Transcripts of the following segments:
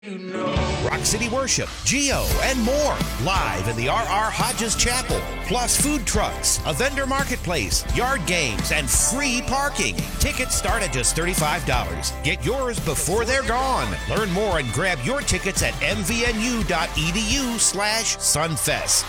Rock City Worship, Geo, and more. Live in the R.R. Hodges Chapel. Plus food trucks, a vendor marketplace, yard games, and free parking. Tickets start at just $35. Get yours before they're gone. Learn more and grab your tickets at mvnu.edu/sunfest.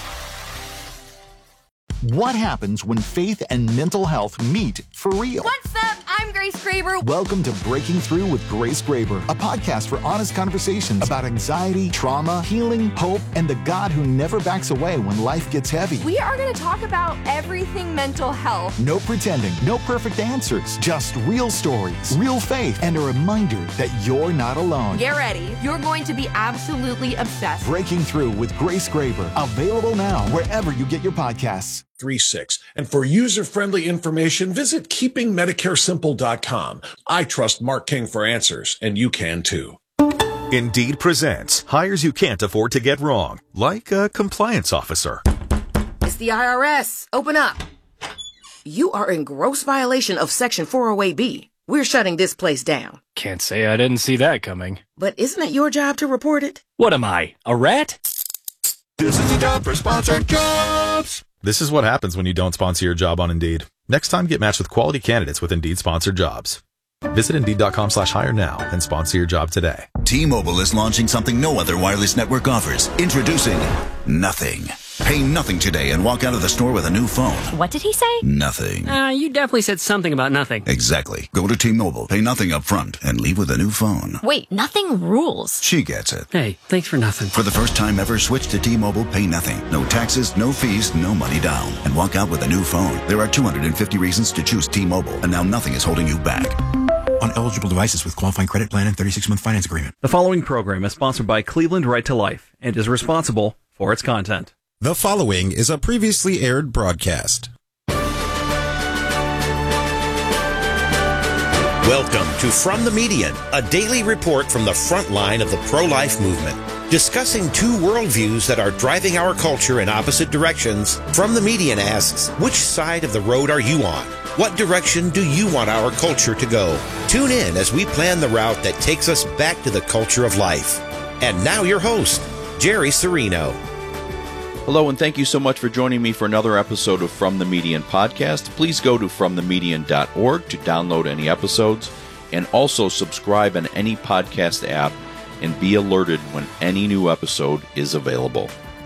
What happens when faith and mental health meet for real? What's up? I'm Grace Graber. Welcome to Breaking Through with Grace Graber, a podcast for honest conversations about anxiety, trauma, healing, hope, and the God who never backs away when life gets heavy. We are going to talk about everything mental health. No pretending, no perfect answers, just real stories, real faith, and a reminder that you're not alone. Get ready. You're going to be absolutely obsessed. Breaking Through with Grace Graber, available now wherever you get your podcasts. 36. And for user-friendly information, visit keepingmedicaresimple.com. I trust Mark King for answers, and you can too. Indeed presents hires you can't afford to get wrong, like a compliance officer. It's the IRS. Open up. You are in gross violation of Section 408B. We're shutting this place down. Can't say I didn't see that coming. But isn't it your job to report it? What am I, a rat? This is the job for sponsored jobs. This is what happens when you don't sponsor your job on Indeed. Next time, get matched with quality candidates with Indeed sponsored jobs. Visit Indeed.com/hire now and sponsor your job today. T-Mobile is launching something no other wireless network offers. Introducing Nothing. Pay nothing today and walk out of the store with a new phone. What did he say? Nothing. You definitely said something about nothing. Exactly. Go to T-Mobile, pay nothing up front, and leave with a new phone. Wait, nothing rules. She gets it. Hey, thanks for nothing. For the first time ever, switch to T-Mobile, pay nothing. No taxes, no fees, no money down. And walk out with a new phone. There are 250 reasons to choose T-Mobile, and now nothing is holding you back. On eligible devices with qualifying credit plan and 36-month finance agreement. The following program is sponsored by Cleveland Right to Life and is responsible for its content. The following is a previously aired broadcast. Welcome to From the Median, a daily report from the front line of the pro-life movement. Discussing two worldviews that are driving our culture in opposite directions, From the Median asks, which side of the road are you on? What direction do you want our culture to go? Tune in as we plan the route that takes us back to the culture of life. And now your host, Jerry Serino. Hello, and thank you so much for joining me for another episode of From the Median podcast. Please go to fromthemedian.org to download any episodes, and also subscribe on any podcast app and be alerted when any new episode is available.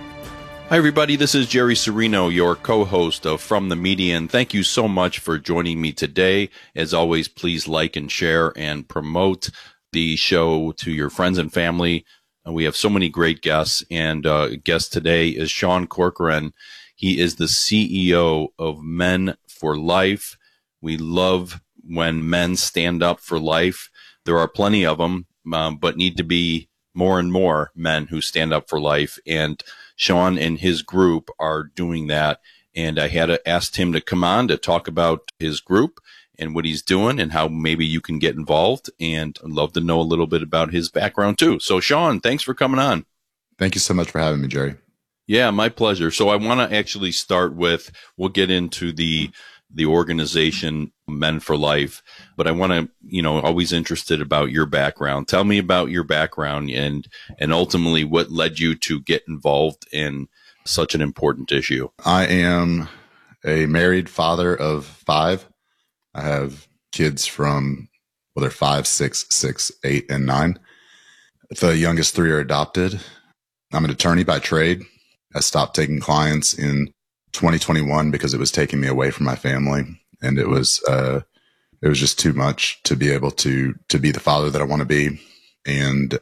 Hi, everybody. This is Jerry Serino, your co-host of From the Median. Thank you so much for joining me today. As always, please like and share and promote the show to your friends and family. We have so many great guests, and guest today is Sean Corcoran. He is the CEO of Men for Life. We love when men stand up for life. There are plenty of them, but need to be more and more men who stand up for life. And Sean and his group are doing that. And I had asked him to come on to talk about his group and what he's doing and how maybe you can get involved. And I'd love to know a little bit about his background too. So Sean, thanks for coming on. Thank you so much for having me, Jerry. Yeah, my pleasure. So I want to actually start with, we'll get into the organization Men for Life, but I want to, always interested about your background. Tell me about your background and ultimately what led you to get involved in such an important issue. I am a married father of 5. I have kids from, they're 5, 6, 6, 8, and 9. The youngest 3 are adopted. I'm an attorney by trade. I stopped taking clients in 2021 because it was taking me away from my family. And it was just too much to be able to be the father that I want to be and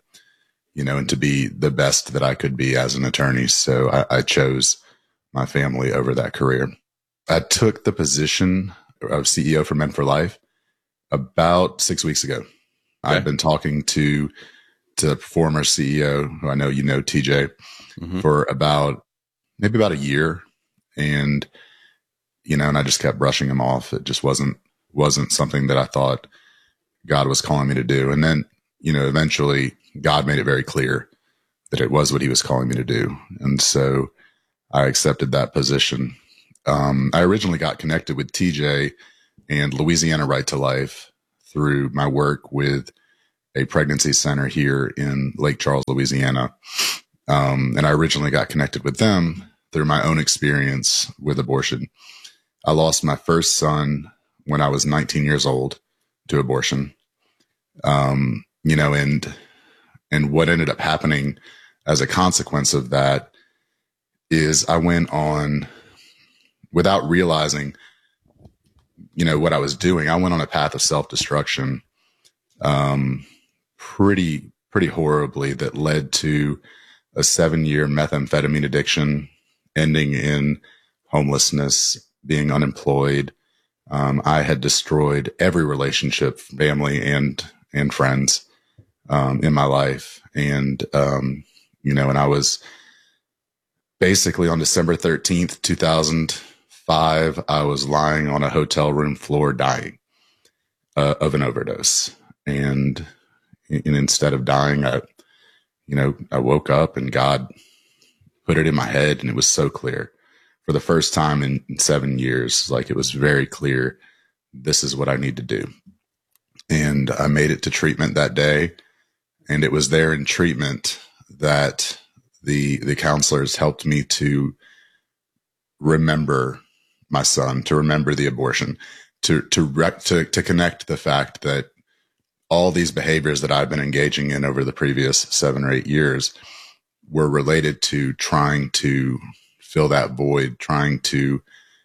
to be the best that I could be as an attorney. So I chose my family over that career. I took the position of CEO for Men for Life about 6 weeks ago. Okay. I've been talking to the former CEO, who I know TJ, for maybe about a year. And, and I just kept brushing him off. It just wasn't something that I thought God was calling me to do. And then, eventually God made it very clear that it was what he was calling me to do. And so I accepted that position. I originally got connected with TJ and Louisiana Right to Life through my work with a pregnancy center here in Lake Charles, Louisiana. And I originally got connected with them through my own experience with abortion. I lost my first son when I was 19 years old to abortion. You know, and what ended up happening as a consequence of that is I went on, without realizing, you know, what I was doing, I went on a path of self-destruction, pretty horribly, that led to a 7-year methamphetamine addiction, ending in homelessness, being unemployed. I had destroyed every relationship, family and friends, in my life. And, you know, and I was basically on December 13th, 2005, I was lying on a hotel room floor dying, of an overdose. And instead of dying, I woke up and God put it in my head, and it was so clear for the first time in 7 years. Like, it was very clear, this is what I need to do. And I made it to treatment that day. And it was there in treatment that the counselors helped me to remember my son, to remember the abortion, to connect the fact that all these behaviors that I've been engaging in over the previous 7 or 8 years were related to trying to fill that void, trying to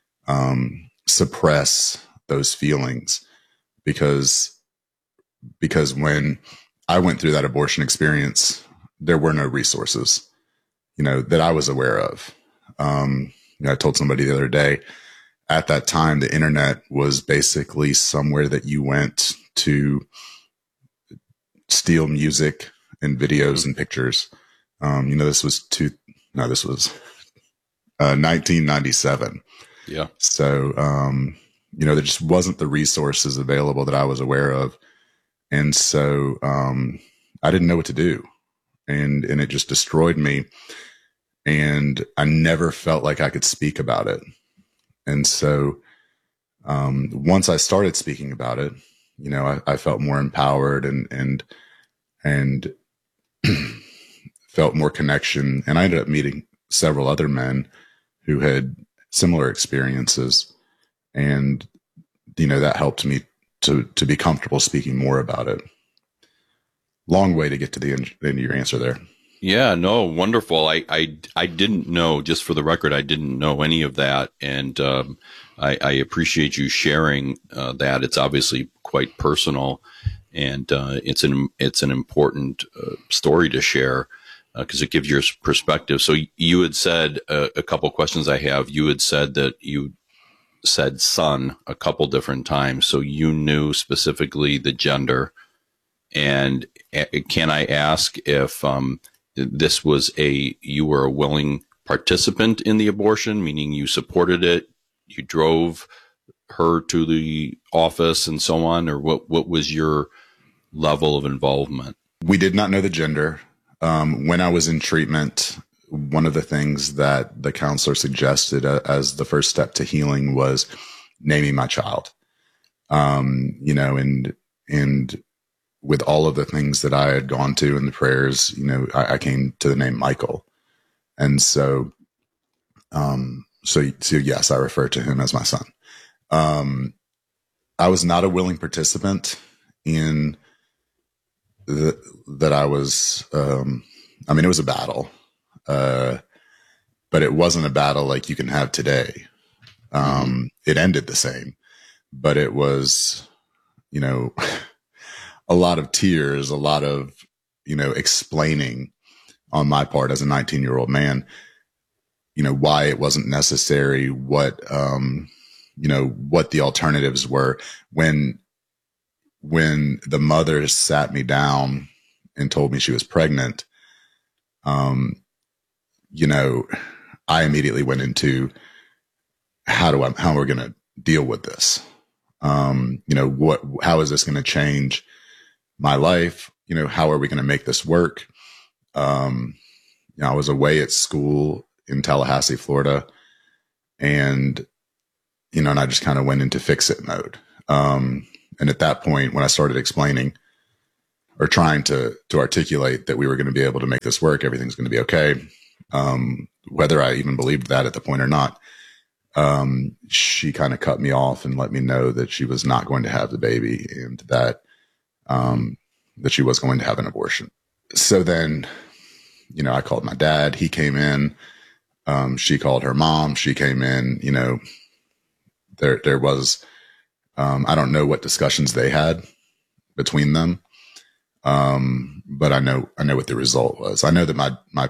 suppress those feelings. Because when I went through that abortion experience, there were no resources, you know, that I was aware of. You know, I told somebody the other day, at that time, the internet was basically somewhere that you went to steal music and videos and pictures. You know, this was 1997. Yeah. So, you know, there just wasn't the resources available that I was aware of. And so, I didn't know what to do, and it just destroyed me. And I never felt like I could speak about it. And so, once I started speaking about it, you know, I felt more empowered and felt more connection. And I ended up meeting several other men who had similar experiences. And, you know, that helped me to be comfortable speaking more about it. Long way to get to the end of your answer there. Yeah, no, wonderful. I didn't know, just for the record, I didn't know any of that. And, I appreciate you sharing, that. It's obviously quite personal, and, it's an important, story to share, cause it gives your perspective. So you had said, a couple questions I have, you had said that you said son a couple different times. So you knew specifically the gender. And can I ask if, this was you were a willing participant in the abortion, meaning you supported it, you drove her to the office and so on, or what was your level of involvement? We did not know the gender. When I was in treatment, one of the things that the counselor suggested as the first step to healing was naming my child. You know, and with all of the things that I had gone to in the prayers, you know, I came to the name Michael. And so, so yes, I refer to him as my son. I was not a willing participant in that I was, I mean, it was a battle, but it wasn't a battle like you can have today. It ended the same, but it was, you know, a lot of tears, a lot of, you know, explaining on my part as a 19-year-old man, you know, why it wasn't necessary, what, you know, what the alternatives were. When the mother sat me down and told me she was pregnant, you know, I immediately went into how we're going to deal with this. You know, how is this going to change my life? You know, how are we going to make this work? You know, I was away at school in Tallahassee, Florida, and, you know, and I just kind of went into fix it mode. And at that point, when I started explaining, or trying to articulate that we were going to be able to make this work. Everything's going to be okay. Whether I even believed that at the point or not, she kind of cut me off and let me know that she was not going to have the baby, and that she was going to have an abortion. So then, you know, I called my dad. He came in. She called her mom. She came in. You know, there was, I don't know what discussions they had between them. But I know what the result was. I know that my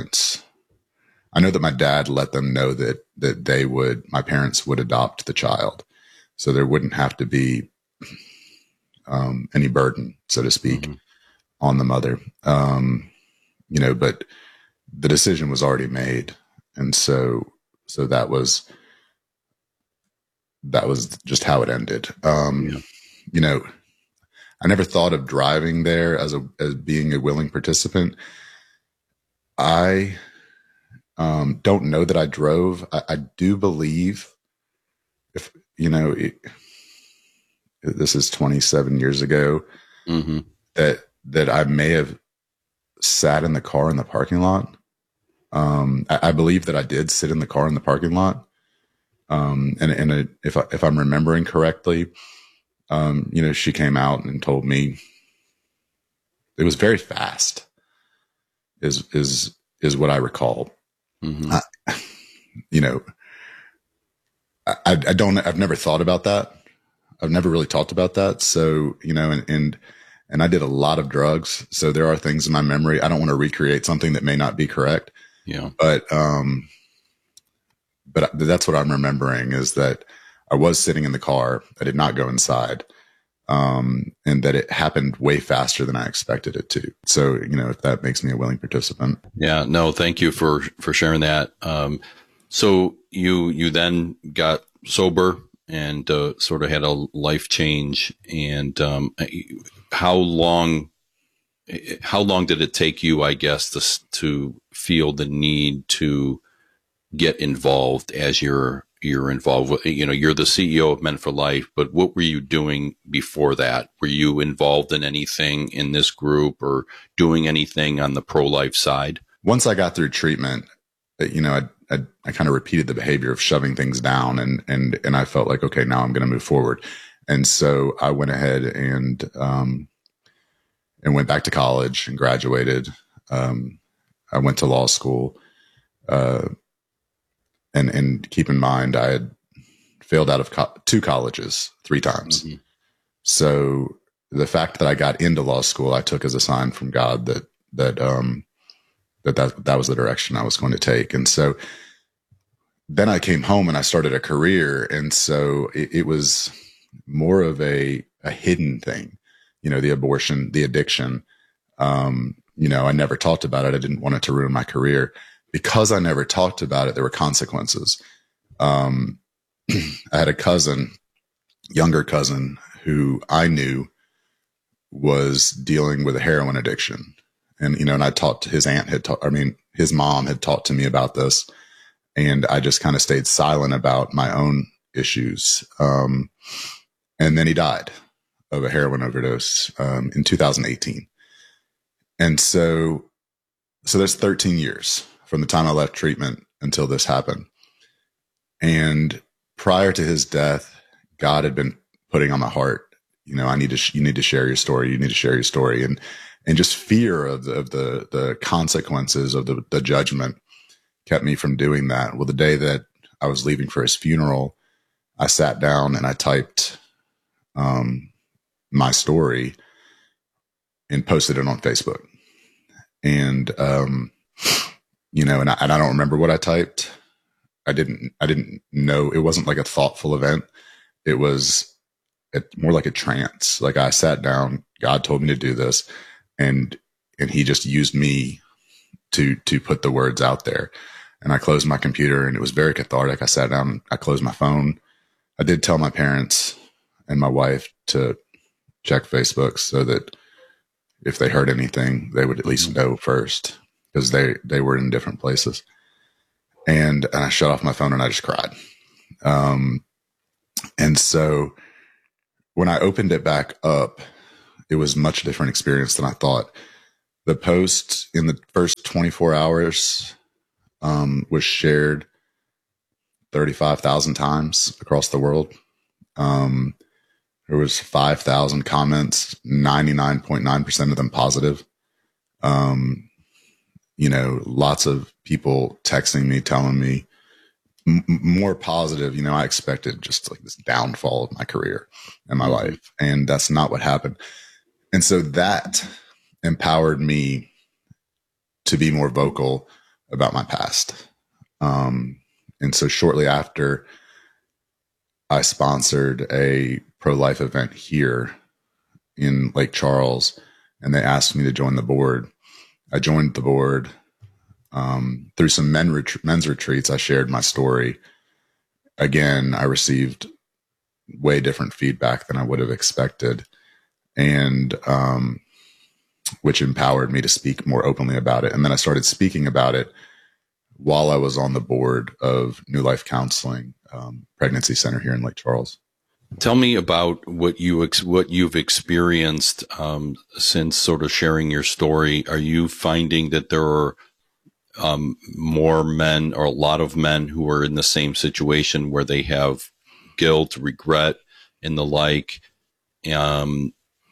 dad let them know that my parents would adopt the child. So there wouldn't have to be, any burden, so to speak, on the mother. You know, but the decision was already made. And so that was just how it ended. You know, I never thought of driving there as being a willing participant. I don't know that I drove. I do believe, if you know, this is 27 years ago, that I may have sat in the car in the parking lot. I believe that I did sit in the car in the parking lot. And if I'm remembering correctly, you know, she came out and told me it was very fast is what I recall. You know, I've never thought about that. I've never really talked about that. So, you know, and I did a lot of drugs. So there are things in my memory. I don't want to recreate something that may not be correct. Yeah. But that's what I'm remembering, is that I was sitting in the car. I did not go inside. And that it happened way faster than I expected it to. So, you know, if that makes me a willing participant. Yeah, no, thank you for sharing that. So you then got sober and, sort of had a life change. And, how long did it take you, I guess, to feel the need to get involved as you're involved with, you know, you're the CEO of Men for Life, but what were you doing before that? Were you involved in anything in this group or doing anything on the pro-life side? Once I got through treatment, you know, I kind of repeated the behavior of shoving things down, and I felt like, okay, now I'm going to move forward. And so I went ahead and went back to college and graduated. I went to law school, and keep in mind, I had failed out of 2 colleges 3 times. So the fact that I got into law school, I took as a sign from God that was the direction I was going to take. And so then I came home and I started a career. And so it was more of a hidden thing, you know, the abortion, the addiction. You know, I never talked about it. I didn't want it to ruin my career. Because I never talked about it, there were consequences. I had a younger cousin, who I knew was dealing with a heroin addiction. And, you know, and his mom had talked to me about this, and I just kind of stayed silent about my own issues. And then he died of a heroin overdose, in 2018. And so there's 13 years from the time I left treatment until this happened. And prior to his death, God had been putting on my heart, you know, you need to share your story. You need to share your story. And just fear of the consequences of the judgment kept me from doing that. Well, the day that I was leaving for his funeral, I sat down and I typed, my story and posted it on Facebook. And, you know, and I don't remember what I typed. I didn't know. It wasn't like a thoughtful event. It was more like a trance. Like I sat down, God told me to do this, and he just used me to put the words out there. And I closed my computer, and it was very cathartic. I sat down, I closed my phone. I did tell my parents and my wife to check Facebook so that if they heard anything, they would at least know first, because they were in different places. And I shut off my phone and I just cried. And so when I opened it back up, it was much different experience than I thought. The post in the first 24 hours was shared 35,000 times across the world. There was 5,000 comments, 99.9% of them positive. Lots of people texting me, telling me more positive. I expected just like this downfall of my career and my life, and that's not what happened. And so that empowered me to be more vocal about my past. And so shortly after, I sponsored a pro-life event here in Lake Charles, and they asked me to join the board. I joined the board. Through some men's retreats, I shared my story. Again, I received way different feedback than I would have expected, and which empowered me to speak more openly about it. And then I started speaking about it while I was on the board of New Life Counseling Pregnancy Center here in Lake Charles. Tell me about what you've experienced since sort of sharing your story. Are you finding that there are more men, or a lot of men, who are in the same situation where they have guilt, regret, and the like, and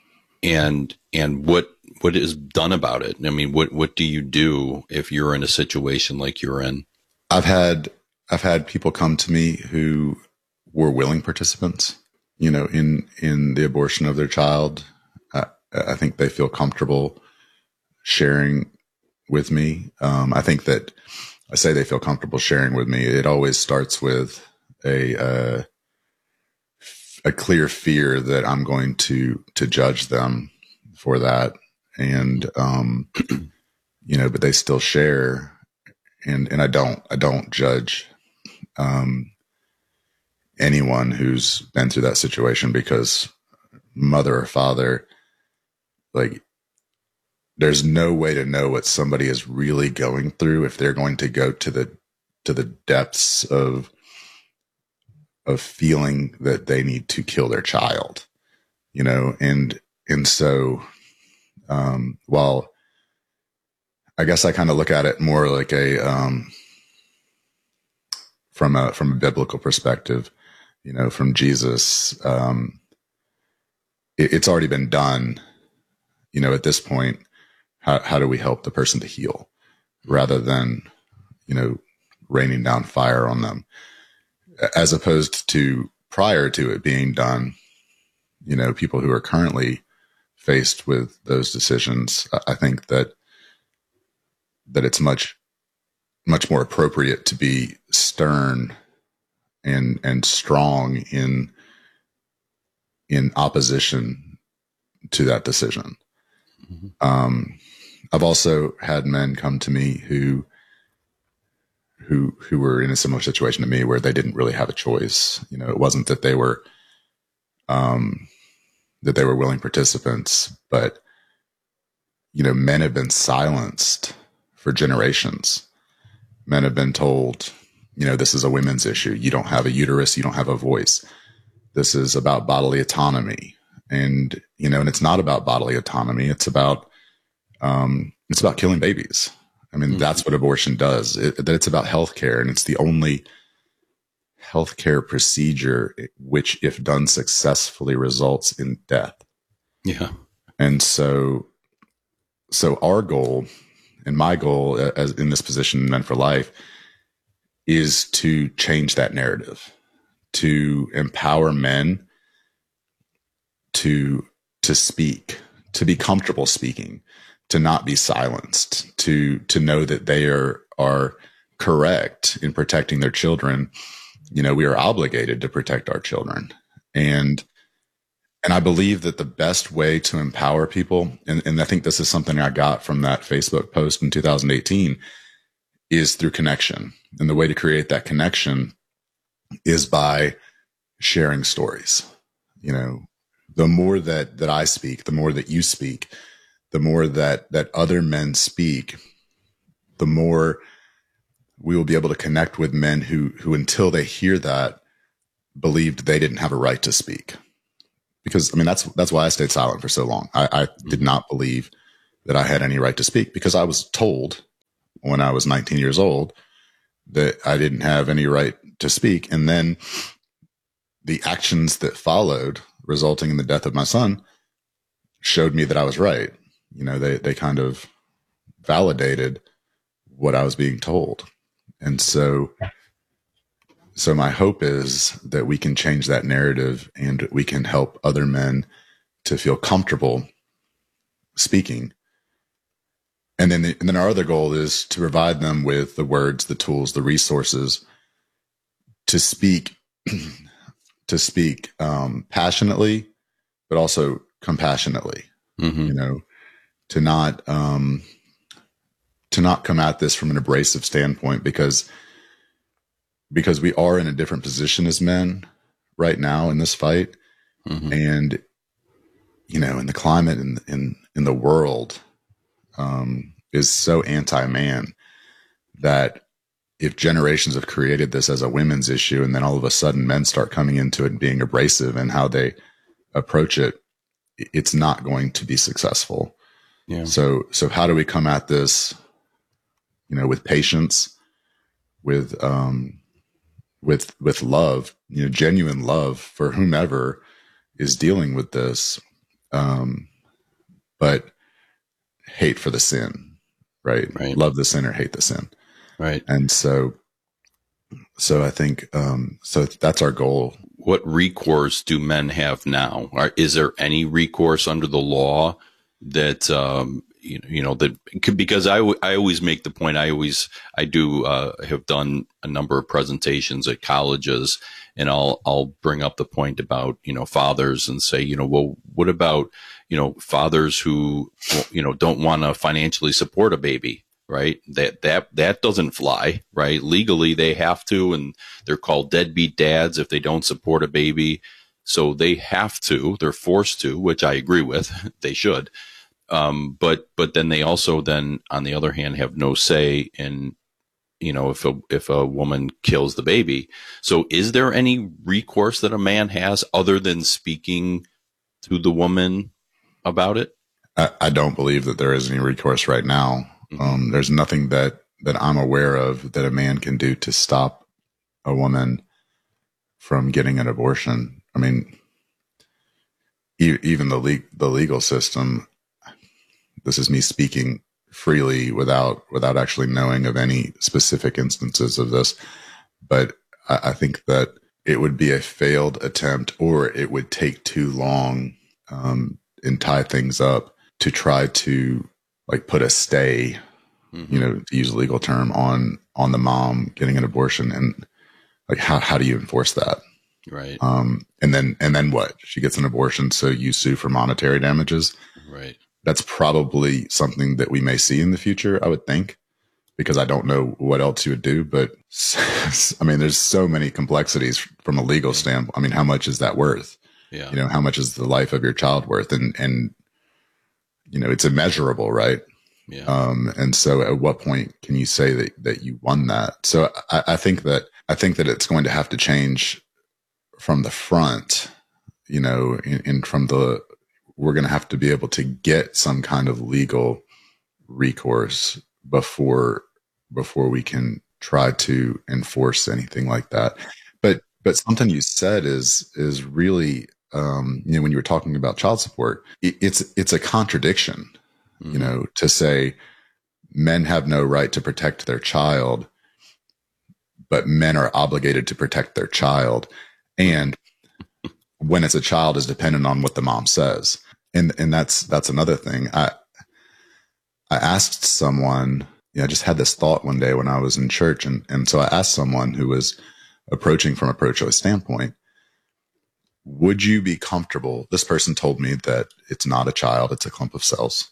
what is done about it? I mean, what do you do if you're in a situation like you're in? I've had people come to me who were willing participants, in the abortion of their child. I think they feel comfortable sharing with me. I think that I say they feel comfortable sharing with me. It always starts with a clear fear that I'm going to judge them for that. And, but they still share, and I don't judge, anyone who's been through that situation, because mother or father, like, there's no way to know what somebody is really going through if they're going to go to the depths of feeling that they need to kill their child, and so, while I guess I kind of look at it more like from a biblical perspective, from Jesus, it's already been done. At this point, how do we help the person to heal rather than, raining down fire on them, as opposed to prior to it being done, people who are currently faced with those decisions. I think that it's much more appropriate to be stern and strong in opposition to that decision. Mm-hmm. I've also had men come to me who were in a similar situation to me, where they didn't really have a choice. It wasn't that they were willing participants, but men have been silenced for generations. Men have been told, this is a women's issue. You don't have a uterus. You don't have a voice. This is about bodily autonomy. And, and it's not about bodily autonomy. It's about killing babies. I mean, that's what abortion does. It's about healthcare, and it's the only healthcare procedure which, if done successfully, results in death. Yeah. And so our goal, and my goal as in this position, Men for Life, is to change that narrative, to empower men to speak, to be comfortable speaking, to not be silenced, to know that they are correct in protecting their children. We are obligated to protect our children. And I believe that the best way to empower people, and I think this is something I got from that Facebook post in 2018, is through connection. And the way to create that connection is by sharing stories. The more that I speak, the more that you speak, the more that other men speak, the more we will be able to connect with men who until they hear that, believed they didn't have a right to speak. because I mean, that's why I stayed silent for so long. I did not believe that I had any right to speak, because I was told when I was 19 years old that I didn't have any right to speak. And then the actions that followed, resulting in the death of my son, showed me that I was right. You know, they kind of validated what I was being told. And so my hope is that we can change that narrative, and we can help other men to feel comfortable speaking. And then our other goal is to provide them with the words, the tools, the resources to speak, passionately, but also compassionately. Mm-hmm. You know, to not come at this from an abrasive standpoint, because we are in a different position as men right now in this fight. Mm-hmm. And, you know, in the climate in the world, is so anti-man that if generations have created this as a women's issue, and then all of a sudden men start coming into it and being abrasive in how they approach it, it's not going to be successful. Yeah. So how do we come at this, you know, with patience, with love, you know, genuine love for whomever is dealing with this, but hate for the sin, right? Love the sinner, hate the sin. Right. And so I think, so that's our goal. What recourse do men have now? Is there any recourse under the law that, you know, that could, because I always make the point, I do have done a number of presentations at colleges, and I'll bring up the point about, you know, fathers and say, you know, well, what about, you know, fathers who, you know, don't want to financially support a baby, right? That doesn't fly, right? Legally they have to, and they're called deadbeat dads if they don't support a baby. So they have to, they're forced to, which I agree with, they should. But then they also then, on the other hand, have no say in, you know, if a woman kills the baby. So is there any recourse that a man has other than speaking to the woman about it? I don't believe that there is any recourse right now. Mm-hmm. There's nothing that I'm aware of that a man can do to stop a woman from getting an abortion. I mean, even the legal system, this is me speaking freely without actually knowing of any specific instances of this. But I think that it would be a failed attempt, or it would take too long, and tie things up to try to like put a stay, mm-hmm. you know, to use a legal term, on the mom getting an abortion. And like, how do you enforce that? Right. And then what? She gets an abortion, so you sue for monetary damages. Right. That's probably something that we may see in the future, I would think, because I don't know what else you would do. But I mean, there's so many complexities from a legal standpoint. I mean, how much is that worth? Yeah. You know, how much is the life of your child worth? And, you know, it's immeasurable, right? Yeah. And so at what point can you say that you won that? So I think that it's going to have to change from the front, you know, we're going to have to be able to get some kind of legal recourse before we can try to enforce anything like that. But something you said is really, you know, when you were talking about child support, it's a contradiction, mm-hmm. you know, to say men have no right to protect their child, but men are obligated to protect their child. And when it's a child is dependent on what the mom says. And that's another thing. I asked someone, I just had this thought one day when I was in church. And so I asked someone who was approaching from a pro-choice standpoint, would you be comfortable? This person told me that it's not a child, it's a clump of cells.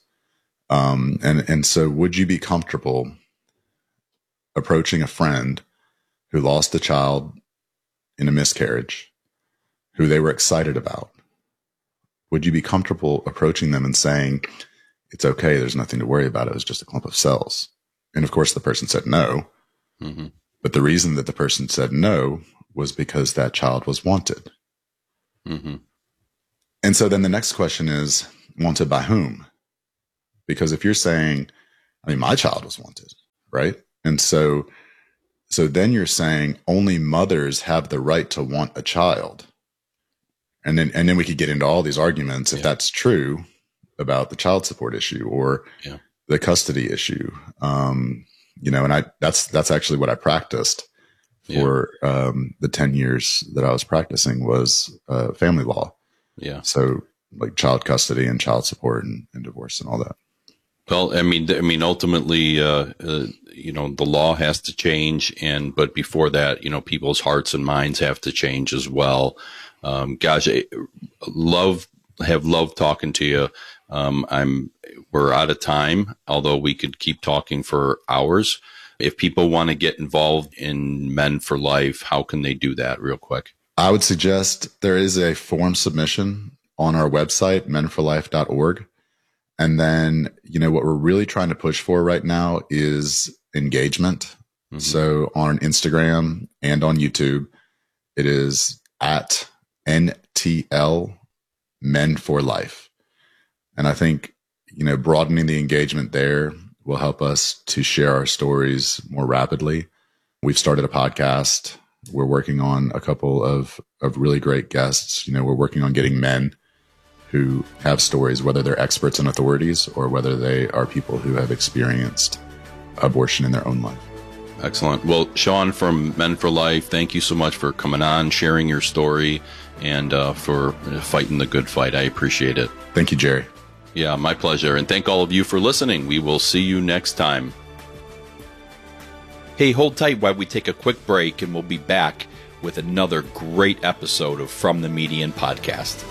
And so would you be comfortable approaching a friend who lost a child in a miscarriage, who they were excited about? Would you be comfortable approaching them and saying, it's okay, there's nothing to worry about, it was just a clump of cells? And of course the person said no. Mm-hmm. But the reason that the person said no was because that child was wanted. Mm-hmm. And so then the next question is, wanted by whom? Because if you're saying, I mean, my child was wanted, right? And so then you're saying only mothers have the right to want a child. And then we could get into all these arguments if that's true about the child support issue or the custody issue. And that's actually what I practiced for the 10 years that I was practicing was family law. Yeah. So like child custody and child support and divorce and all that. Well, I mean, ultimately, the law has to change, but before that, people's hearts and minds have to change as well. Gosh, have loved talking to you. We're out of time, although we could keep talking for hours. If people want to get involved in Men for Life, how can they do that real quick? I would suggest there is a form submission on our website, menforlife.org. And then, what we're really trying to push for right now is engagement. Mm-hmm. So on Instagram and on YouTube, it is at NTL Men for Life. And I think, broadening the engagement there will help us to share our stories more rapidly. We've started a podcast. We're working on a couple of really great guests. We're working on getting men who have stories, whether they're experts and authorities or whether they are people who have experienced abortion in their own life. Excellent. Well, Sean from Men for Life, thank you so much for coming on, sharing your story, and for fighting the good fight. I appreciate it. Thank you, Jerry. Yeah, my pleasure. And thank all of you for listening. We will see you next time. Hey, hold tight while we take a quick break, and we'll be back with another great episode of From the Median Podcast.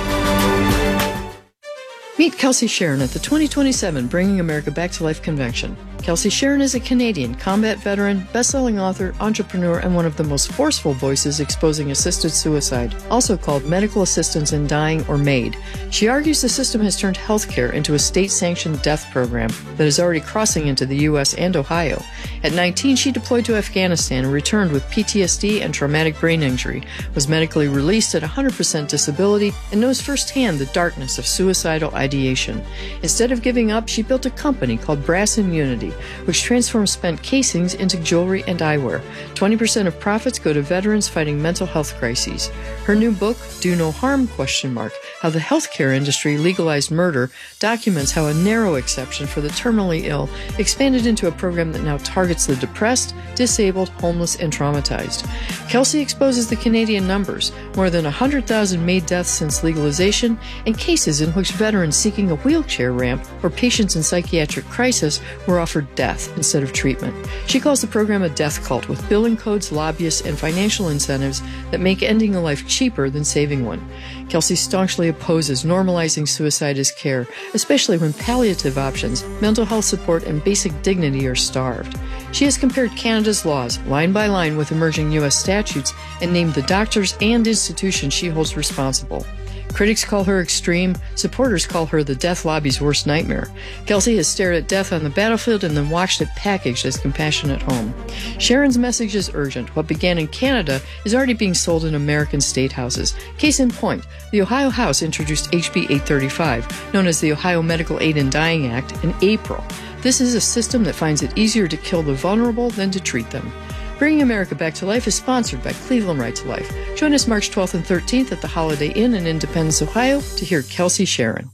Meet Kelsey Sharon at the 2027 Bringing America Back to Life Convention. Kelsey Sharon is a Canadian combat veteran, best-selling author, entrepreneur, and one of the most forceful voices exposing assisted suicide, also called medical assistance in dying or MAID. She argues the system has turned healthcare into a state-sanctioned death program that is already crossing into the U.S. and Ohio. At 19, she deployed to Afghanistan and returned with PTSD and traumatic brain injury, was medically released at 100% disability, and knows firsthand the darkness of suicidal ideation. Instead of giving up, she built a company called Brass and Unity, which transforms spent casings into jewelry and eyewear. 20% of profits go to veterans fighting mental health crises. Her new book, Do No Harm? How the Healthcare Industry Legalized Murder, documents how a narrow exception for the terminally ill expanded into a program that now targets the depressed, disabled, homeless, and traumatized. Kelsey exposes the Canadian numbers, more than 100,000 MAID deaths since legalization, and cases in which veterans seeking a wheelchair ramp or patients in psychiatric crisis were offered death instead of treatment. She calls the program a death cult with billing codes, lobbyists, and financial incentives that make ending a life cheaper than saving one. Kelsey staunchly opposes normalizing suicide as care, especially when palliative options, mental health support, and basic dignity are starved. She has compared Canada's laws, line by line, with emerging U.S. statutes and named the doctors and institutions she holds responsible. Critics call her extreme. Supporters call her the death lobby's worst nightmare. Kelsey has stared at death on the battlefield and then watched it packaged as compassion at home. Sharon's message is urgent. What began in Canada is already being sold in American state houses. Case in point, the Ohio House introduced HB 835, known as the Ohio Medical Aid in Dying Act, in April. This is a system that finds it easier to kill the vulnerable than to treat them. Bringing America Back to Life is sponsored by Cleveland Right to Life. Join us March 12th and 13th at the Holiday Inn in Independence, Ohio to hear Kelsey Sharon.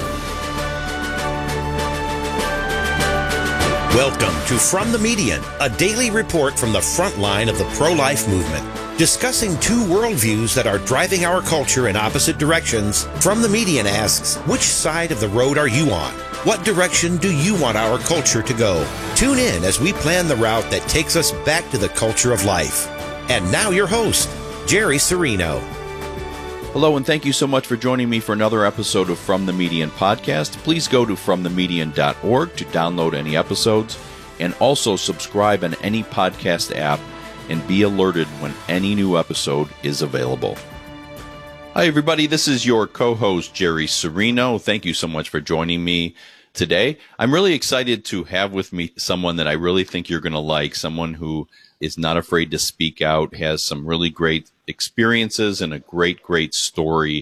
Welcome to From the Median, a daily report from the front line of the pro-life movement. Discussing two worldviews that are driving our culture in opposite directions, From the Median asks, which side of the road are you on? What direction do you want our culture to go? Tune in as we plan the route that takes us back to the culture of life. And now your host, Jerry Serino. Hello, and thank you so much for joining me for another episode of From the Median Podcast. Please go to fromthemedian.org to download any episodes, and also subscribe on any podcast app and be alerted when any new episode is available. Hi, everybody. This is your co-host, Jerry Serino. Thank you so much for joining me today. I'm really excited to have with me someone that I really think you're going to like, someone who is not afraid to speak out, has some really great experiences and a great story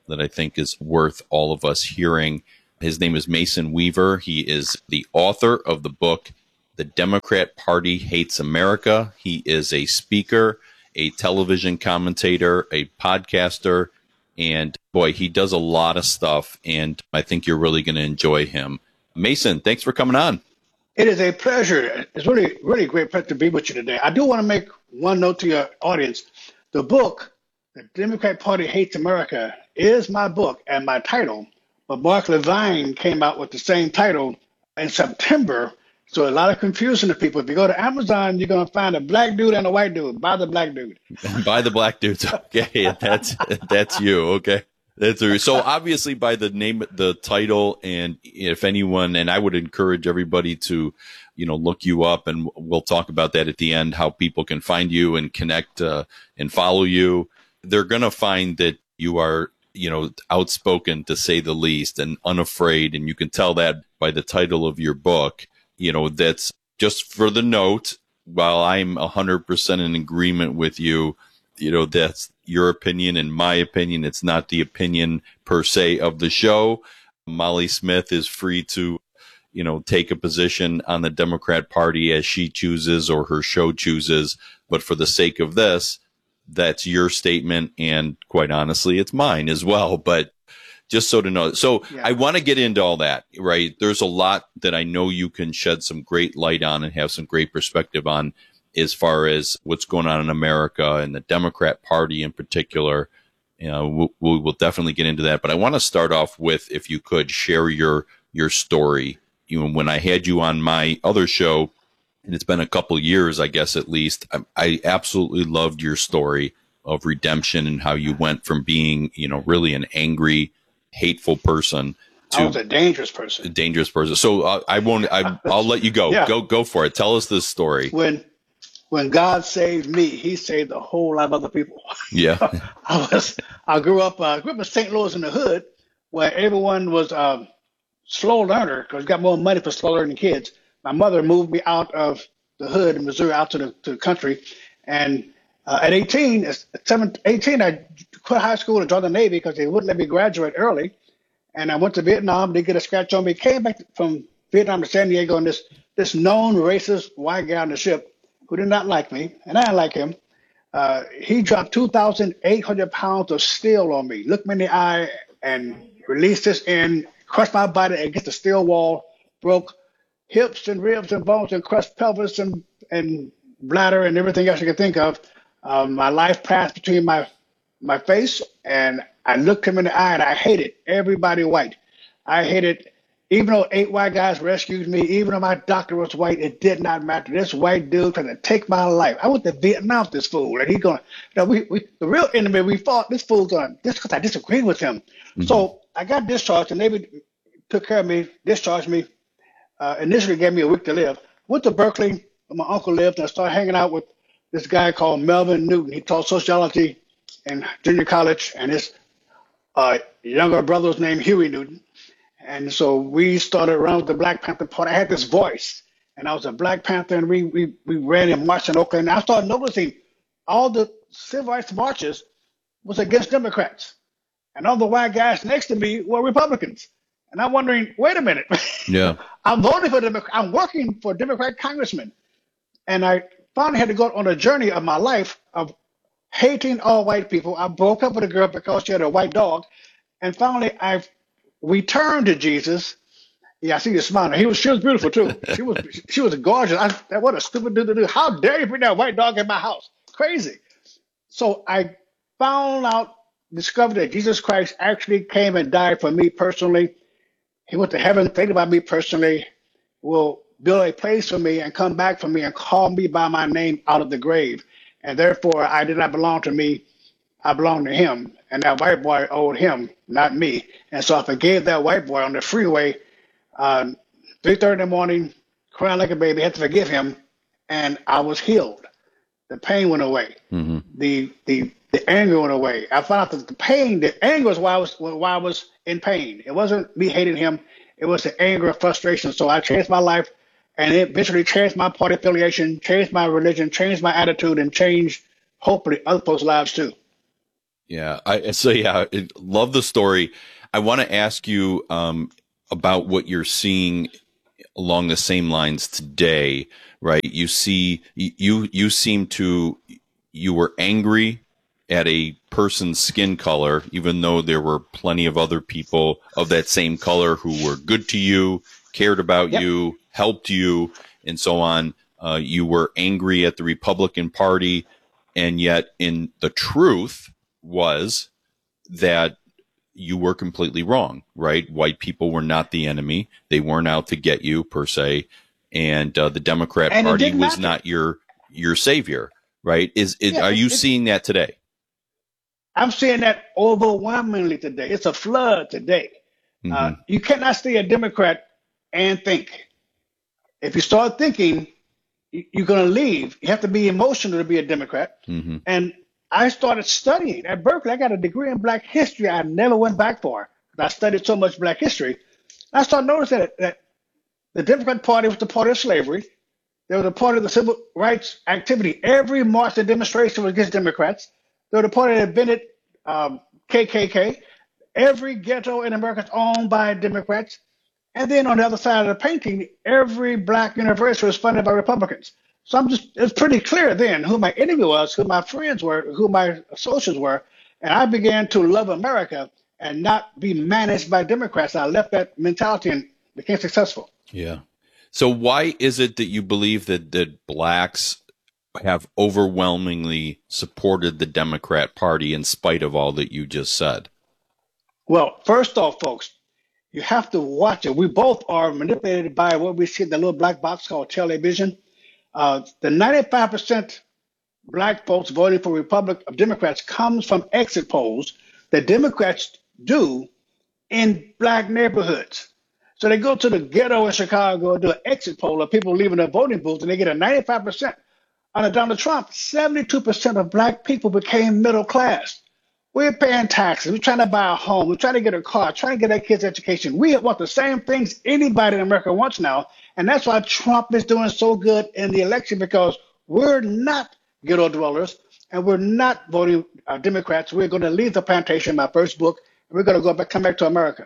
that I think is worth all of us hearing. His name is Mason Weaver. He is the author of the book, The Democrat Party Hates America. He is a speaker, a television commentator, a podcaster, and boy, he does a lot of stuff, and I think you're really going to enjoy him. Mason, thanks for coming on. It is a pleasure. It's really, really great pleasure to be with you today. I do want to make one note to your audience. The book, The Democrat Party Hates America, is my book and my title, but Mark Levine came out with the same title in September. So a lot of confusion to people. If you go to Amazon, you're going to find a black dude and a white dude. Buy the black dude. Buy the black dudes. Okay, that's you. Okay, that's so obviously by the name, the title, and if anyone, and I would encourage everybody to, look you up, and we'll talk about that at the end. How people can find you and connect and follow you. They're going to find that you are, outspoken to say the least, and unafraid, and you can tell that by the title of your book. That's just for the note, while I'm 100% in agreement with you, that's your opinion and my opinion. It's not the opinion per se of the show. Molly Smith is free to, take a position on the Democrat Party as she chooses or her show chooses. But for the sake of this, that's your statement. And quite honestly, it's mine as well. But just so to know. So yeah. I want to get into all that, right? There's a lot that I know you can shed some great light on and have some great perspective on as far as what's going on in America and the Democrat Party in particular. We'll definitely get into that. But I want to start off with, if you could share your story. When I had you on my other show, and it's been a couple years, I guess, at least, I absolutely loved your story of redemption and how you went from being, really an angry, hateful person to I was a dangerous person. So I'll let you go. Yeah. Go for it. Tell us this story. When God saved me, he saved a whole lot of other people. Yeah. I grew up in St. Louis in the hood, where everyone was slow learner, because we got more money for slow learning kids. My mother moved me out of the hood in Missouri out to the country. And at 18, I quit high school and joined the Navy because they wouldn't let me graduate early. And I went to Vietnam. They get a scratch on me. Came back from Vietnam to San Diego, and this known racist white guy on the ship who did not like me, and I didn't like him. He dropped 2,800 pounds of steel on me, looked me in the eye, and released this in, crushed my body against the steel wall, broke hips and ribs and bones, and crushed pelvis and bladder and everything else you can think of. My life passed between my face, and I looked him in the eye, and I hated everybody white. I hated, even though 8 white guys rescued me, even though my doctor was white, it did not matter. This white dude trying to take my life. I went to Vietnam with this fool, and he's going, the real enemy we fought, this fool's on, just because I disagreed with him. Mm-hmm. So I got discharged, and they took care of me, discharged me, initially gave me a week to live. Went to Berkeley, where my uncle lived, and I started hanging out with this guy called Melvin Newton. He taught sociology in junior college, and his younger brother was named Huey Newton. And so we started around the Black Panther Party. I had this voice, and I was a Black Panther, and we ran and marched in Oakland. And I started noticing all the civil rights marches was against Democrats, and all the white guys next to me were Republicans. And I'm wondering, wait a minute. Yeah. I'm voting for Democrat. I'm working for Democrat congressmen. And I finally had to go on a journey of my life of hating all white people. I broke up with a girl because she had a white dog. And finally, I returned to Jesus. Yeah, I see you smiling. She was beautiful too. She was gorgeous. What a stupid dude to do. How dare you bring that white dog in my house? Crazy. So I discovered that Jesus Christ actually came and died for me personally. He went to heaven, thinking about me personally, will build a place for me and come back for me and call me by my name out of the grave. And therefore, I did not belong to me. I belonged to him. And that white boy owed him, not me. And so I forgave that white boy on the freeway, 3:30 in the morning, crying like a baby. I had to forgive him. And I was healed. The pain went away. Mm-hmm. The anger went away. I found out that the anger was why I was in pain. It wasn't me hating him. It was the anger and frustration. So I changed my life, and it eventually changed my party affiliation, changed my religion, changed my attitude, and changed, hopefully, other folks' lives too. Yeah. Love the story. I want to ask you about what you're seeing along the same lines today, right? You were angry at a person's skin color, even though there were plenty of other people of that same color who were good to you, cared about you, helped you, and so on. You were angry at the Republican Party, and yet the truth was that you were completely wrong, right? White people were not the enemy. They weren't out to get you per se. And the Democrat Party was not your savior, right? Are you seeing that today? I'm seeing that overwhelmingly today. It's a flood today. Mm-hmm. You cannot stay a Democrat and think. If you start thinking, you're going to leave. You have to be emotional to be a Democrat. Mm-hmm. And I started studying at Berkeley. I got a degree in Black history. I never went back for. I studied so much Black history. I started noticing that the Democrat Party was the party of slavery. They were the party of the civil rights activity. Every march and demonstration was against Democrats. They were the party that invented KKK. Every ghetto in America is owned by Democrats. And then on the other side of the painting, every Black university was funded by Republicans. So it's pretty clear then who my enemy was, who my friends were, who my associates were. And I began to love America and not be managed by Democrats. I left that mentality and became successful. Yeah. So why is it that you believe that blacks have overwhelmingly supported the Democrat Party in spite of all that you just said? Well, first off, folks, you have to watch it. We both are manipulated by what we see in the little black box called television. The 95% black folks voting for Democrats comes from exit polls that Democrats do in black neighborhoods. So they go to the ghetto in Chicago and do an exit poll of people leaving their voting booths, and they get a 95%. Under Donald Trump, 72% of black people became middle class. We're paying taxes. We're trying to buy a home. We're trying to get a car, trying to get our kids education. We want the same things anybody in America wants now. And that's why Trump is doing so good in the election, because we're not ghetto dwellers and we're not voting Democrats. We're going to leave the plantation, my first book, and we're going to come back to America.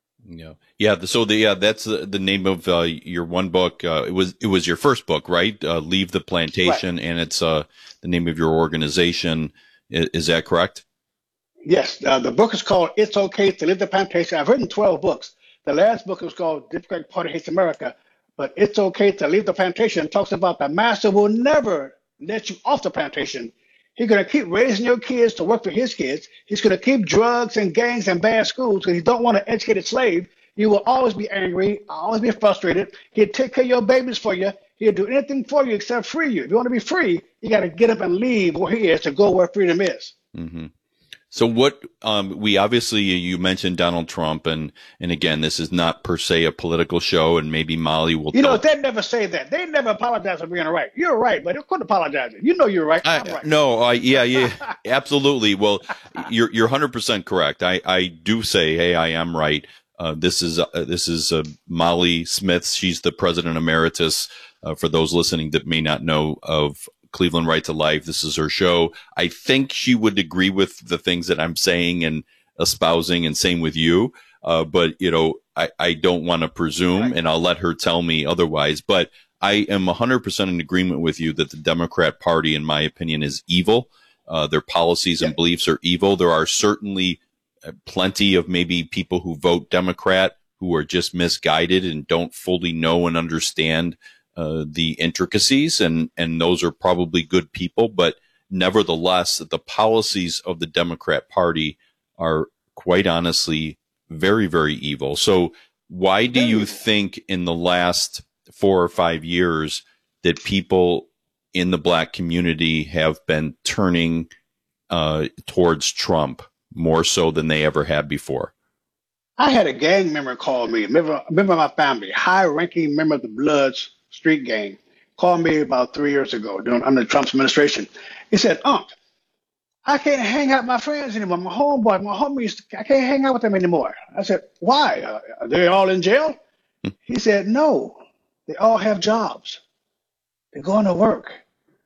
Yeah. So that's the name of your one book. It was your first book, right? Leave the Plantation, right. And it's the name of your organization. Is that correct? Yes. The book is called "It's Okay to Leave the Plantation." I've written 12 books. The last book was called "Democratic Party Hates America," but "It's Okay to Leave the Plantation" talks about the master will never let you off the plantation. He's going to keep raising your kids to work for his kids. He's going to keep drugs and gangs and bad schools because he don't want an educated slave. You will always be angry, always be frustrated. He'll take care of your babies for you. He'll do anything for you except free you. If you want to be free, you got to get up and leave where he is to go where freedom is. Mm-hmm. So what you mentioned Donald Trump, and again, this is not per se a political show, and maybe Molly will. They never say that. They never apologize for being right. You're right, but they couldn't apologize. You know you're right. I'm right. No, yeah, absolutely. Well, you're 100% correct. I do say, hey, I am right. This is Molly Smith. She's the president emeritus. For those listening that may not know of Cleveland Right to Life, this is her show. I think she would agree with the things that I'm saying and espousing, and same with you. But I don't want to presume, right. And I'll let her tell me otherwise. But I am 100% in agreement with you that the Democrat Party, in my opinion, is evil. Their policies and beliefs are evil. There are certainly plenty of maybe people who vote Democrat who are just misguided and don't fully know and understand the intricacies, and those are probably good people, but nevertheless, the policies of the Democrat Party are quite honestly very, very evil. So why do you think in the last 4 or 5 years that people in the black community have been turning towards Trump more so than they ever had before? I had a gang member call me, member of my family, high-ranking member of the Bloods street gang, called me about 3 years ago under Trump's administration. He said, "Unc, I can't hang out with my friends anymore. My homeboy, my homies, I can't hang out with them anymore." I said, "Why? Are they all in jail?" He said, "No, they all have jobs. They're going to work.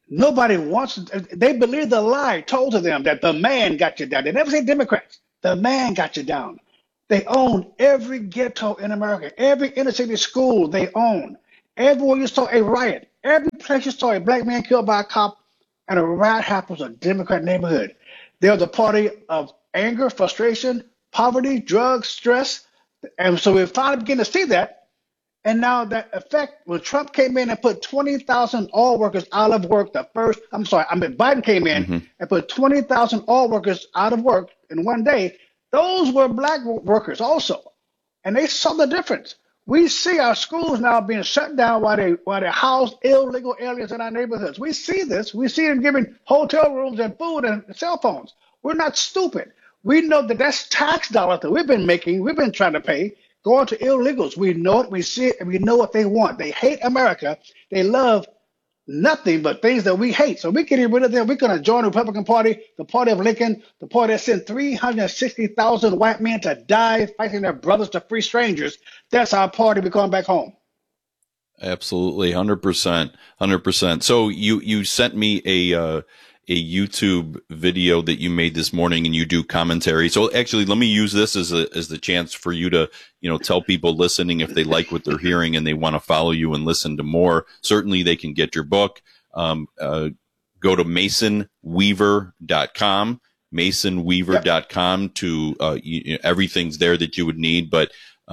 Nobody wants, they believe the lie told to them that the man got you down. They never say Democrats. The man got you down. They own every ghetto in America, every inner city school they own. Everywhere you saw a riot, every place you saw a black man killed by a cop and a riot happens in a Democrat neighborhood. They're the party of anger, frustration, poverty, drugs, stress. And so we finally begin to see that. And now that effect, when Trump came in and put 20,000 oil workers out of work, Biden came in and put 20,000 oil workers out of work in one day. Those were black workers also. And they saw the difference. We see our schools now being shut down while they house illegal aliens in our neighborhoods. We see this. We see them giving hotel rooms and food and cell phones. We're not stupid. We know that that's tax dollars that we've been making, we've been trying to pay, going to illegals. We know it, we see it, and we know what they want. They hate America. They love nothing but things that we hate. So we can get rid of them. We're going to join the Republican Party, the party of Lincoln, the party that sent 360,000 white men to die fighting their brothers to free strangers. That's our party. We're going back home. Absolutely, 100%, 100%. So you sent me a YouTube video that you made this morning, and you do commentary. So actually, let me use this as the chance for you to, tell people listening, if they like what they're hearing and they want to follow you and listen to more, certainly they can get your book. Go to masonweaver.com, masonweaver.com to, everything's there that you would need. But,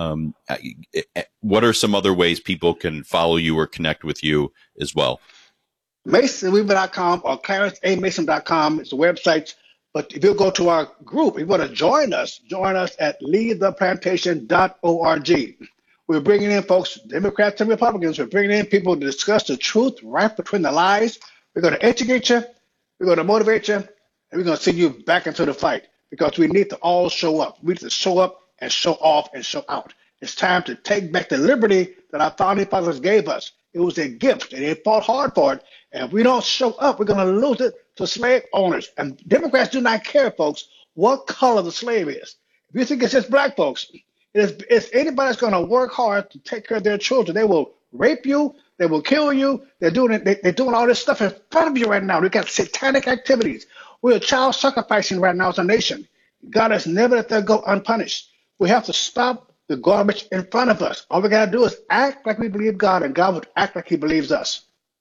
what are some other ways people can follow you or connect with you as well? MasonWeaver.com or ClarenceAMason.com is the websites. But if you go to our group, if you want to join us at leadtheplantation.org. We're bringing in folks, Democrats and Republicans. We're bringing in people to discuss the truth right between the lies. We're going to educate you. We're going to motivate you. And we're going to send you back into the fight because we need to all show up. We need to show up and show off and show out. It's time to take back the liberty that our founding fathers gave us. It was a gift, and they fought hard for it. And if we don't show up, we're going to lose it to slave owners. And Democrats do not care, folks, what color the slave is. If you think it's just black folks, it's anybody that's going to work hard to take care of their children. They will rape you. They will kill you. They're doing all this stuff in front of you right now. We've got satanic activities. We're child sacrificing right now as a nation. God has never let that go unpunished. We have to stop the garbage in front of us. All we got to do is act like we believe God, and God would act like he believes us.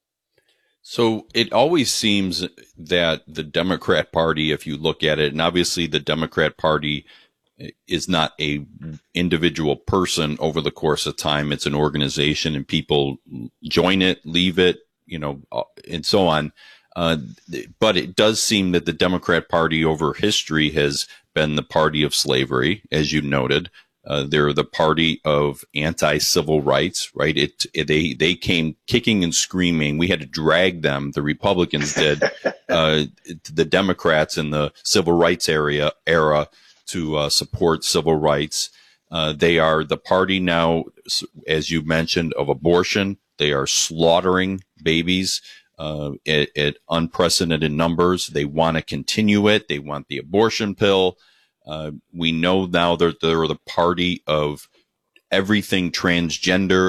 So it always seems that the Democrat Party, if you look at it, and obviously the Democrat Party is not a individual person over the course of time. It's an organization, and people join it, leave it, and so on. But it does seem that the Democrat Party over history has been the party of slavery, as you noted. They're the party of anti-civil rights, right? They came kicking and screaming. We had to drag them, the Republicans did, the Democrats in the civil rights era to support civil rights. They are the party now, as you mentioned, of abortion. They are slaughtering babies at unprecedented numbers. They want to continue it. They want the abortion pill. We know now that they're the party of everything transgender,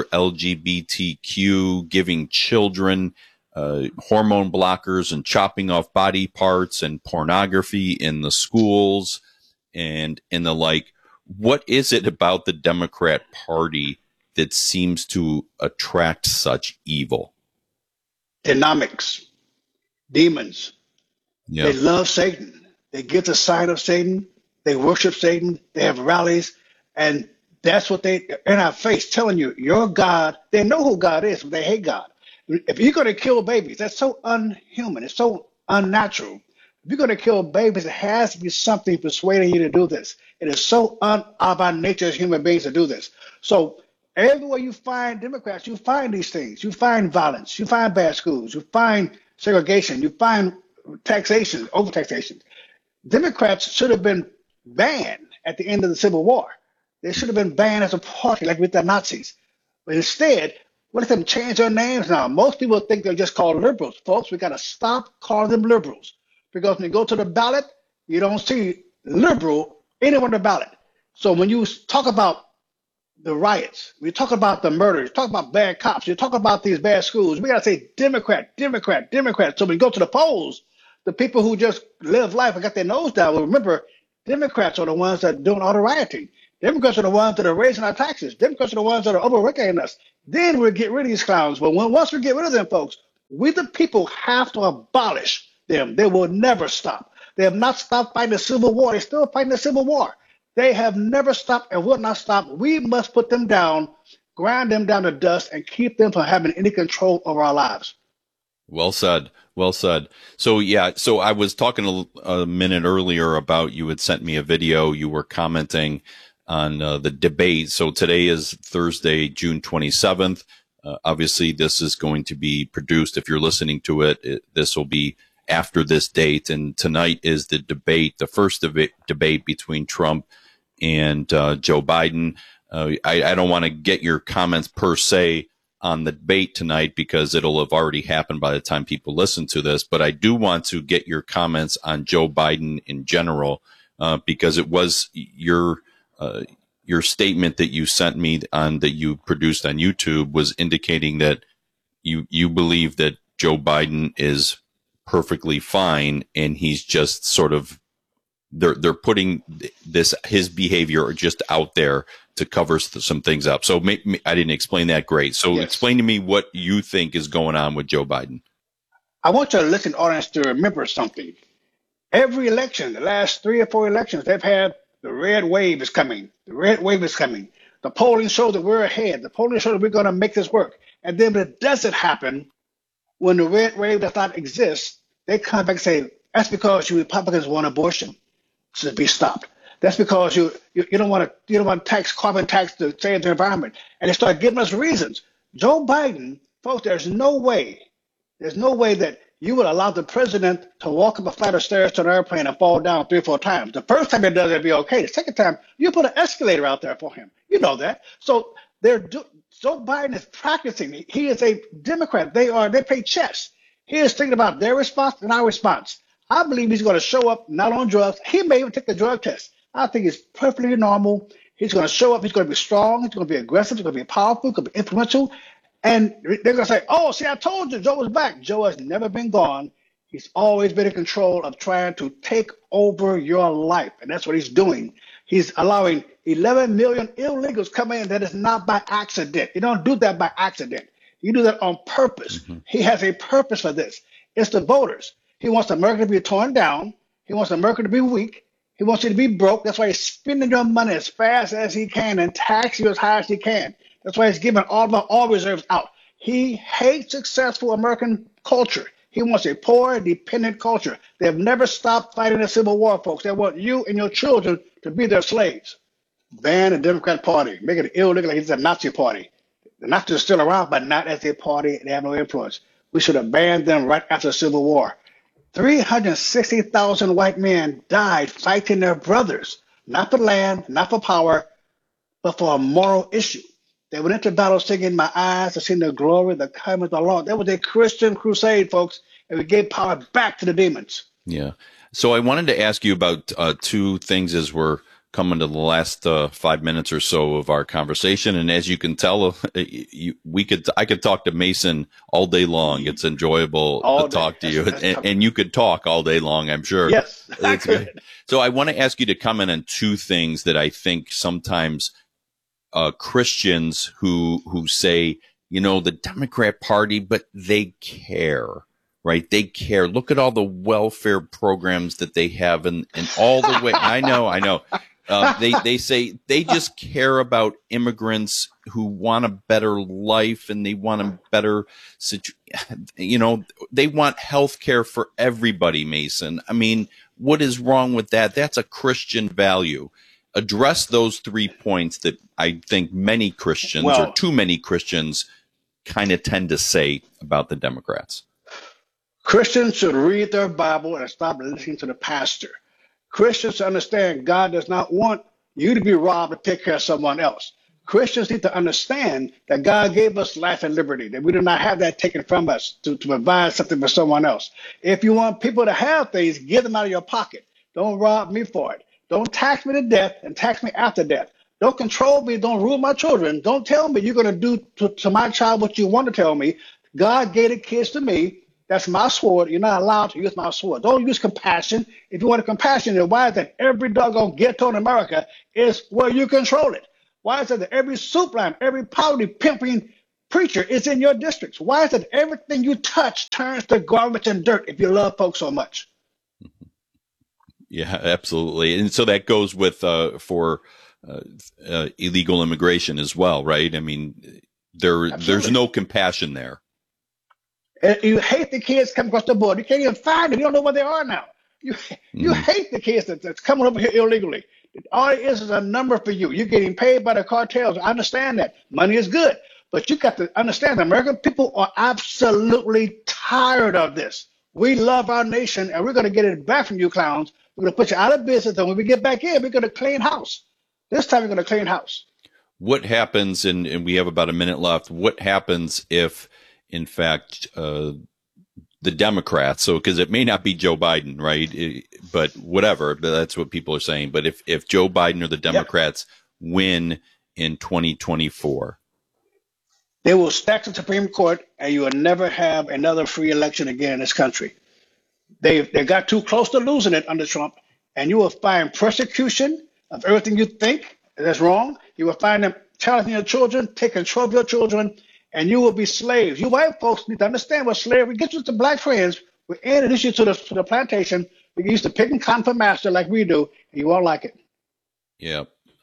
LGBTQ, giving children hormone blockers and chopping off body parts and pornography in the schools and the like. What is it about the Democrat Party that seems to attract such evil? Demonics, demons. Yeah. They love Satan. They get the sign of Satan. They worship Satan. They have rallies. And that's what they, in our face, telling you, your God, they know who God is, but they hate God. If you're going to kill babies, that's so unhuman. It's so unnatural. If you're going to kill babies, it has to be something persuading you to do this. It is so of our nature as human beings to do this. So everywhere you find Democrats, you find these things. You find violence. You find bad schools. You find segregation. You find taxation, overtaxation. Democrats should have been banned at the end of the Civil War. They should have been banned as a party, like with the Nazis. But instead, let them change their names now. Most people think they're just called liberals. Folks, we got to stop calling them liberals. Because when you go to the ballot, you don't see liberal anywhere on the ballot. So when you talk about the riots, we talk about the murders, talk about bad cops, you talk about these bad schools, we got to say Democrat, Democrat, Democrat. So when we go to the polls, the people who just live life and got their nose down, well, remember, Democrats are the ones that are doing all the rioting. Democrats are the ones that are raising our taxes. Democrats are the ones that are overregulating us. Then we'll get rid of these clowns. But once we get rid of them, folks, we the people have to abolish them. They will never stop. They have not stopped fighting the Civil War. They're still fighting the Civil War. They have never stopped and will not stop. We must put them down, grind them down to dust, and keep them from having any control over our lives. Well said. Well said. So, yeah, so I was talking a minute earlier about you had sent me a video. You were commenting on the debate. So today is Thursday, June 27th. Obviously, this is going to be produced. If you're listening to it, this will be after this date. And tonight is the debate, the first debate between Trump and Joe Biden. I don't want to get your comments per se on the debate tonight because it'll have already happened by the time people listen to this. But I do want to get your comments on Joe Biden in general, because it was your statement that you sent me on that you produced on YouTube was indicating that you believe that Joe Biden is perfectly fine and he's just sort of they're putting his behavior just out there to cover some things up. So I didn't explain that great. So yes. Explain to me what you think is going on with Joe Biden. I want your listening audience to remember something. Every election, the last 3 or 4 elections, they've had the red wave is coming. The red wave is coming. The polling shows that we're ahead. The polling shows that we're going to make this work. And then when it doesn't happen, when the red wave does not exist, they come back and say, that's because you Republicans want abortion to be stopped. That's because you don't want to tax carbon tax to save the environment. And they start giving us reasons. Joe Biden, folks, there's no way that you would allow the president to walk up a flight of stairs to an airplane and fall down 3 or 4 times. The first time he does it, it'll be okay. The second time, you put an escalator out there for him. You know that. So Joe Biden is practicing. He is a Democrat. They play chess. He is thinking about their response and our response. I believe he's going to show up not on drugs. He may even take the drug test. I think it's perfectly normal. He's going to show up. He's going to be strong. He's going to be aggressive. He's going to be powerful. He's going to be influential. And they're going to say, oh, see, I told you Joe was back. Joe has never been gone. He's always been in control of trying to take over your life. And that's what he's doing. He's allowing 11 million illegals come in that is not by accident. You don't do that by accident. You do that on purpose. Mm-hmm. He has a purpose for this. It's the voters. He wants America to be torn down. He wants America to be weak. He wants you to be broke. That's why he's spending your money as fast as he can and tax you as high as he can. That's why he's giving all reserves out. He hates successful American culture. He wants a poor, dependent culture. They have never stopped fighting the Civil War, folks. They want you and your children to be their slaves. Ban the Democrat Party. Make it illegal like it's a Nazi party. The Nazis are still around, but not as a party. They have no influence. We should have banned them right after the Civil War. 360,000 white men died fighting their brothers, not for land, not for power, but for a moral issue. They went into battle singing, my eyes have seen the glory, the coming of the Lord. That was a Christian crusade, folks, and we gave power back to the demons. Yeah. So I wanted to ask you about 2 things as we're coming to the last 5 minutes or so of our conversation. And as you can tell, I could talk to Mason all day long. It's enjoyable to talk to you, and you could talk all day long, I'm sure. Yes, I could. So I want to ask you to comment on 2 things that I think sometimes Christians who say, the Democrat Party, but they care. Right. They care. Look at all the welfare programs that they have and all the way. I know. They say they just care about immigrants who want a better life and they want a better they want health care for everybody, Mason. I mean, what is wrong with that? That's a Christian value. Address those 3 points that I think many Christians or too many Christians kind of tend to say about the Democrats. Christians should read their Bible and stop listening to the pastor. Christians understand God does not want you to be robbed to take care of someone else. Christians need to understand that God gave us life and liberty, that we do not have that taken from us to provide something for someone else. If you want people to have things, give them out of your pocket. Don't rob me for it. Don't tax me to death and tax me after death. Don't control me. Don't rule my children. Don't tell me you're going to do to my child what you want to tell me. God gave the kids to me. That's my sword. You're not allowed to use my sword. Don't use compassion. If you want a compassion, then why is that every doggone ghetto in America is where you control it? Why is it that every soup line, every poverty pimping preacher is in your districts? Why is it everything you touch turns to garbage and dirt if you love folks so much? Yeah, absolutely. And so that goes with for illegal immigration as well, right? I mean, there's no compassion there. And you hate the kids coming across the border. You can't even find them. You don't know where they are now. You hate the kids that's coming over here illegally. All it is a number for you. You're getting paid by the cartels. I understand that. Money is good. But you got to understand the American people are absolutely tired of this. We love our nation, and we're going to get it back from you clowns. We're going to put you out of business, and when we get back in, we're going to clean house. This time we're going to clean house. What happens, and we have about a minute left, what happens if, in fact, the Democrats, so because it may not be Joe Biden, right? But whatever, but that's what people are saying. But if Joe Biden or the Democrats win in 2024, they will stack the Supreme Court, and you will never have another free election again in this country. They got too close to losing it under Trump, and you will find persecution of everything you think that's wrong. You will find them challenging your children, take control of your children, and you will be slaves. You white folks need to understand what slavery gets you to black friends. We introduce you to the plantation. We get used to picking cotton for master like we do, and you won't like it. Yeah.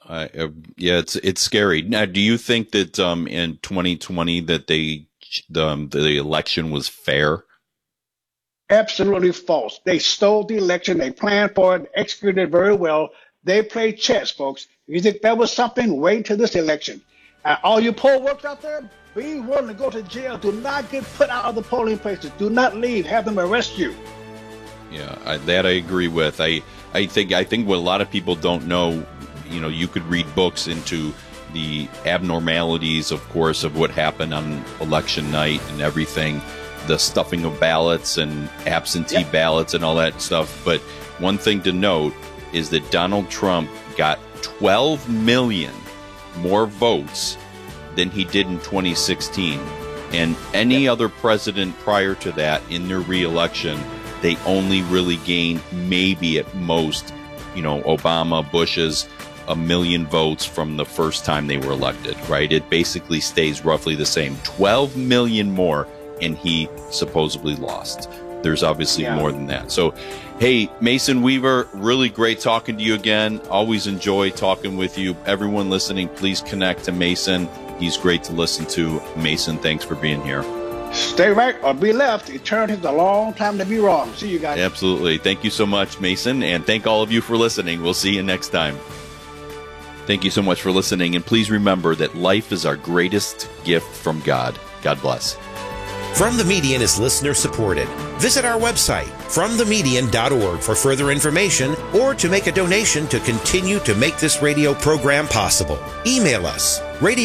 It's scary. Now, do you think that in 2020 that the election was fair? Absolutely false. They stole the election. They planned for it, executed it very well. They played chess, folks. If you think that was something, wait until this election. All you poll workers out there, be willing to go to jail. Do not get put out of the polling places. Do not leave. Have them arrest you. Yeah, that I agree with. I think what a lot of people don't know, you could read books into the abnormalities, of course, of what happened on election night and everything, the stuffing of ballots and absentee ballots and all that stuff. But one thing to note is that Donald Trump got 12 million more votes than he did in 2016. And any other president prior to that in their re-election, they only really gained maybe at most, Obama, Bush's, 1 million votes from the first time they were elected, right? It basically stays roughly the same. 12 million more, and he supposedly lost. There's obviously more than that. So, hey, Mason Weaver, really great talking to you again. Always enjoy talking with you. Everyone listening, please connect to Mason. He's great to listen to. Mason, thanks for being here. Stay right or be left. Eternity is a long time to be wrong. See you guys. Absolutely. Thank you so much, Mason. And thank all of you for listening. We'll see you next time. Thank you so much for listening. And please remember that life is our greatest gift from God. God bless. From the Median is listener supported. Visit our website, fromthemedian.org, for further information or to make a donation to continue to make this radio program possible. Email us,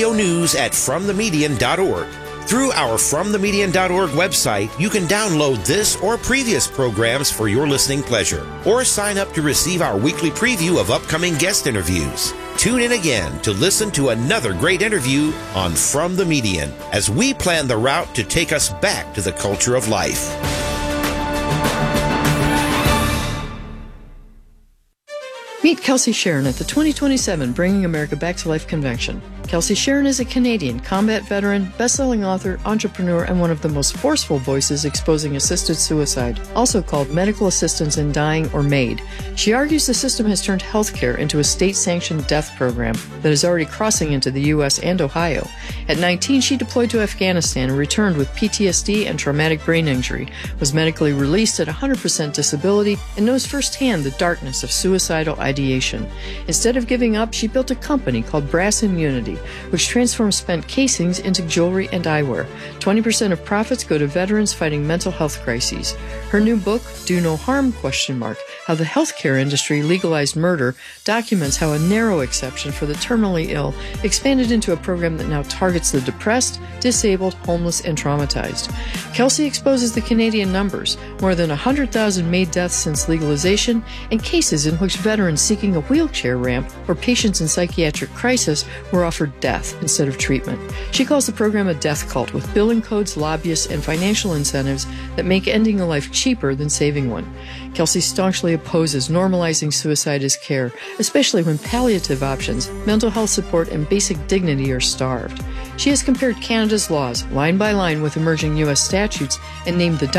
radionews@fromthemedian.org. Through our fromthemedian.org website, you can download this or previous programs for your listening pleasure, or sign up to receive our weekly preview of upcoming guest interviews. Tune in again to listen to another great interview on From the Median as we plan the route to take us back to the culture of life. Meet Kelsey Sharon at the 2027 Bringing America Back to Life convention. Kelsey Sharon is a Canadian combat veteran, best-selling author, entrepreneur, and one of the most forceful voices exposing assisted suicide, also called medical assistance in dying or MAID. She argues the system has turned healthcare into a state-sanctioned death program that is already crossing into the U.S. and Ohio. At 19, she deployed to Afghanistan and returned with PTSD and traumatic brain injury, was medically released at 100% disability, and knows firsthand the darkness of suicidal ideation. Instead of giving up, she built a company called Brass Immunity, which transforms spent casings into jewelry and eyewear. 20% of profits go to veterans fighting mental health crises. Her new book, Do No Harm? How the healthcare industry legalized murder documents how a narrow exception for the terminally ill expanded into a program that now targets the depressed, disabled, homeless, and traumatized. Kelsey exposes the Canadian numbers, more than 100,000 May deaths since legalization, and cases in which veterans seeking a wheelchair ramp or patients in psychiatric crisis were offered death instead of treatment. She calls the program a death cult with billing codes, lobbyists, and financial incentives that make ending a life cheaper than saving one. Kelsey staunchly opposes normalizing suicide as care, especially when palliative options, mental health support, and basic dignity are starved. She has compared Canada's laws line by line with emerging U.S. statutes and named the